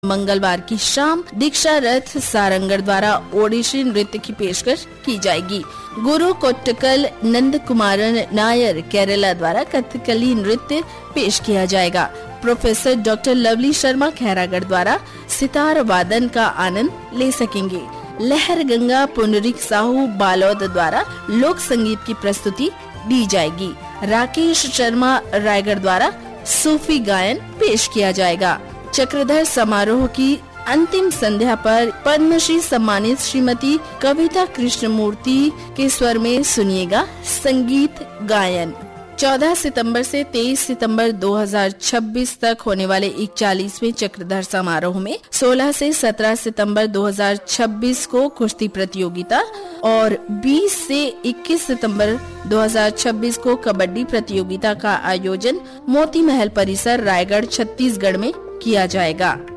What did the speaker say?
मंगलवार की शाम दीक्षा रथ सारंगढ़ द्वारा ओडिसी नृत्य की पेशकश की जाएगी। गुरु कोट्टकल नंद कुमारन नायर केरला द्वारा कथकली नृत्य पेश किया जाएगा। Professor doctor lovely Sharma Khairagarh द्वारा सितार वादन का आनंद ले सकेंगे। लहर गंगा पुंडरीक साहू बालोद द्वारा लोक संगीत की प्रस्तुति दी जाएगी। राकेश शर्मा रायगढ़ द्वारा सूफी गायन पेश किया जाएगा। चक्रधर समारोह की अंतिम संध्या पर पद्मश्री सम्मानित श्रीमती कविता कृष्णमूर्ति के स्वर में सुनिएगा संगीत गायन। 14 सितंबर से 23 सितंबर 2026 तक होने वाले 41वें चक्रधर समारोह में 16 से 17 सितंबर 2026 को कुश्ती प्रतियोगिता और 20 से 21 सितंबर 2026 को कबड्डी प्रतियोगिता का आयोजन मोती महल परिसर रायगढ़ छत्तीसगढ़ में किया जाएगा।